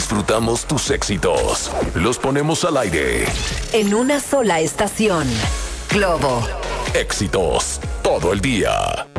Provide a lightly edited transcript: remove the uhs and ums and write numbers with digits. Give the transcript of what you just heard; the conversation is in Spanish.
disfrutamos tus éxitos. Los ponemos al aire. En una sola estación. Globo. Éxitos todo el día.